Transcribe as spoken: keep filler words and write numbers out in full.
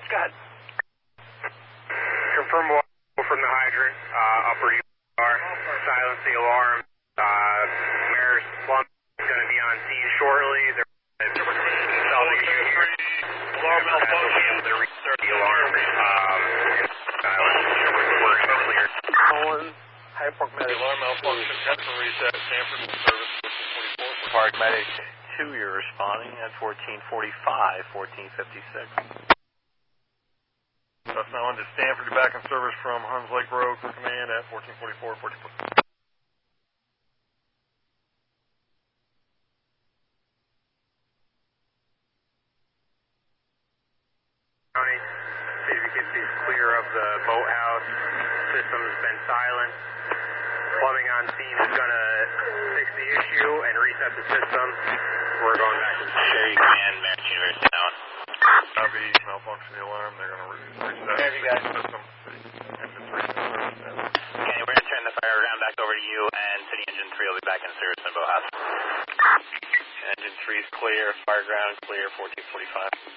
Scott. Confirm water from the hydrant, uh, upper U R, silence the alarm. Uh, Mayor's plumb is going to be on scene shortly. They're solving issue here. Alarm malfunction. They're restarting the alarm. Um, silence. We're in the clear. Colin, Hyde Park Medic. Alarm malfunction. Test and reset. Sanford service fourteen forty-four. Park Medic two, you're responding at fourteen forty-five, fourteen fifty-six. That's now into Stanford, back in service from Huns Lake Road for command at fourteen forty-four, fourteen forty-four. County, see if you can see clear of the boathouse. System's been silent. Plumbing on scene is going to fix the issue and reset the system. We're going back to the Sure, you can, Match University down. Copy, malfunction the alarm. They're going to reset There you go. the system. Engine three service. Okay, we're going to turn the fire around back over to you, and City Engine three will be back in service in Boathouse. Engine three is clear, fire ground clear, fourteen forty-five.